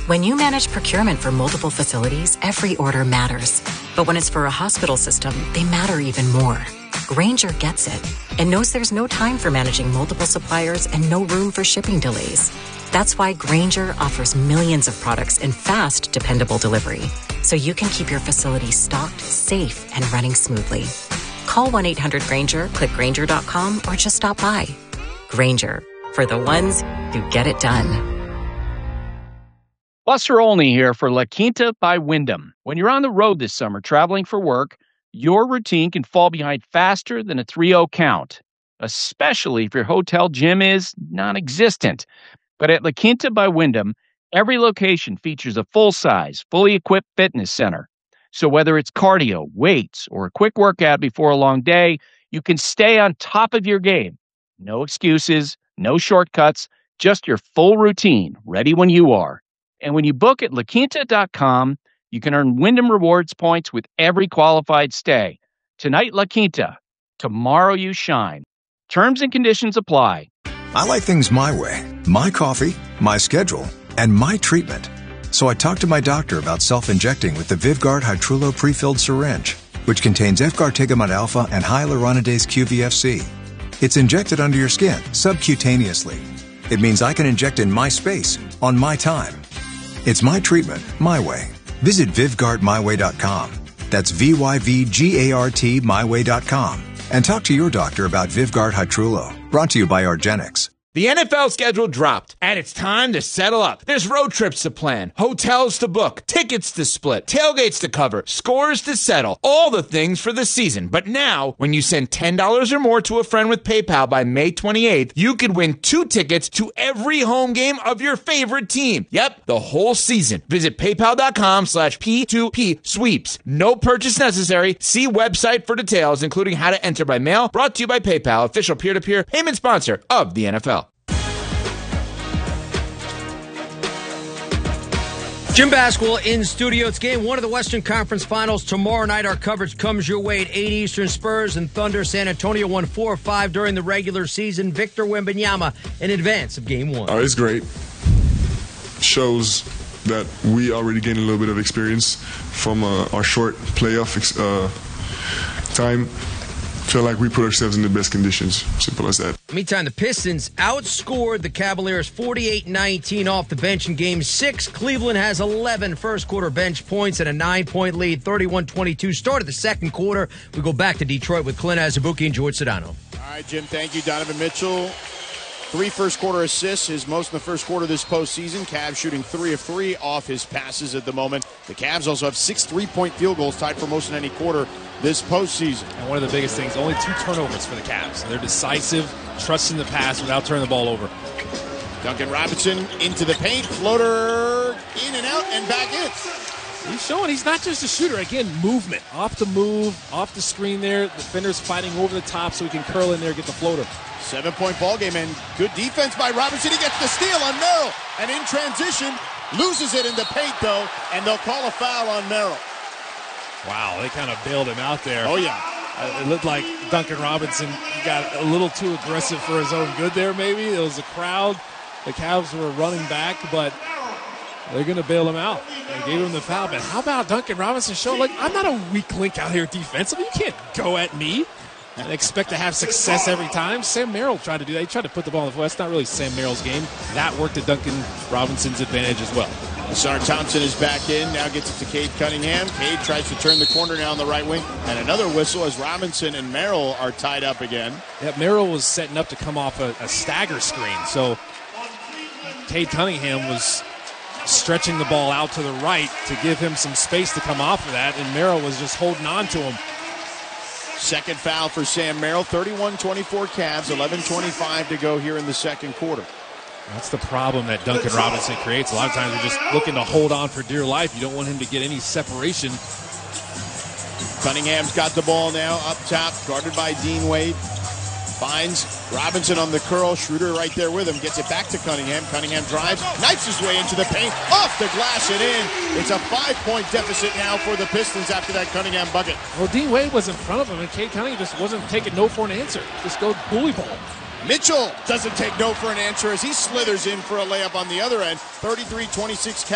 When you manage procurement for multiple facilities, every order matters. But when it's for a hospital system, they matter even more. Grainger gets it and knows there's no time for managing multiple suppliers and no room for shipping delays. That's why Grainger offers millions of products in fast, dependable delivery, so you can keep your facility stocked, safe, and running smoothly. Call 1-800-GRAINGER, click Grainger.com, or just stop by. Grainger, for the ones who get it done. Buster Olney here for La Quinta by Wyndham. When you're on the road this summer traveling for work, your routine can fall behind faster than a 3-0 count, especially if your hotel gym is non-existent. But at La Quinta by Wyndham, every location features a full-size, fully equipped fitness center. So whether it's cardio, weights, or a quick workout before a long day, you can stay on top of your game. No excuses, no shortcuts, just your full routine, ready when you are. And when you book at LaQuinta.com, you can earn Wyndham Rewards points with every qualified stay. Tonight, La Quinta. Tomorrow, you shine. Terms and conditions apply. I like things my way. My coffee, my schedule, and my treatment. So I talked to my doctor about self-injecting with the Vyvgart Hytrulo prefilled syringe, which contains Efgartigimod alpha and hyaluronidase QVFC. It's injected under your skin, subcutaneously. It means I can inject in my space, on my time. It's my treatment, my way. Visit VyvgartMyWay.com. That's VYVGART myway.com. And talk to your doctor about Vyvgart Hytrulo. Brought to you by argenx. The NFL schedule dropped, and it's time to settle up. There's road trips to plan, hotels to book, tickets to split, tailgates to cover, scores to settle, all the things for the season. But now, when you send $10 or more to a friend with PayPal by May 28th, you could win 2 tickets to every home game of your favorite team. Yep, the whole season. Visit paypal.com/P2P sweeps. No purchase necessary. See website for details, including how to enter by mail. Brought to you by PayPal, official peer-to-peer payment sponsor of the NFL. Jim Basketball in studio. It's game 1 of the Western Conference Finals. Tomorrow night, our coverage comes your way at 8 Eastern. Spurs and Thunder. San Antonio won 4-5 during the regular season. Victor Wembanyama in advance of game 1. It's great. Shows that we already gained a little bit of experience from our short playoff time. Feel like we put ourselves in the best conditions. Simple as that. Meantime, the Pistons outscored the Cavaliers 48-19 off the bench in Game 6. Cleveland has 11 first-quarter bench points and a 9-point lead, 31-22. Start of the second quarter. We go back to Detroit with Clint Azubuike and George Sedano. All right, Jim, thank you. Donovan Mitchell, 3 first-quarter assists, his most in the first quarter this postseason. Cavs shooting 3 of 3 off his passes at the moment. The Cavs also have 6 3-point field goals, tied for most in any quarter this postseason. And one of the biggest things, only 2 turnovers for the Cavs. They're decisive, trusting the pass without turning the ball over. Duncan Robinson into the paint, floater in and out and back in. He's showing he's not just a shooter. Again, movement. Off the move, off the screen there. The defender's fighting over the top so he can curl in there and get the floater. 7-point ball game and good defense by Robinson. He gets the steal on Merrill. And in transition, loses it in the paint though, and they'll call a foul on Merrill. Wow, they kind of bailed him out there. Oh, yeah. It looked like Duncan Robinson got a little too aggressive for his own good there, maybe. It was a crowd. The Cavs were running back, but they're going to bail him out. They gave him the foul. But how about Duncan Robinson showing, like, I'm not a weak link out here defensively. You can't go at me and expect to have success every time. Sam Merrill tried to do that. He tried to put the ball on the floor. That's not really Sam Merrill's game. That worked to Duncan Robinson's advantage as well. Ausar Thompson is back in. Now gets it to Cade Cunningham. Cade tries to turn the corner now on the right wing. And another whistle as Robinson and Merrill are tied up again. Yeah, Merrill was setting up to come off a stagger screen. So Cade Cunningham was stretching the ball out to the right to give him some space to come off of that. And Merrill was just holding on to him. Second foul for Sam Merrill. 31-24 Cavs. 11:25 to go here in the second quarter. That's the problem that Duncan Robinson creates. A lot of times you're just looking to hold on for dear life. You don't want him to get any separation. Cunningham's got the ball now up top, guarded by Dean Wade. Finds Robinson on the curl. Schroeder right there with him. Gets it back to Cunningham. Cunningham drives, knifes his way into the paint, off the glass and in. It's a 5-point deficit now for the Pistons after that Cunningham bucket. Well, Dean Wade was in front of him, and Cade Cunningham just wasn't taking no for an answer. Just go bully ball. Mitchell doesn't take no for an answer as he slithers in for a layup on the other end. 33-26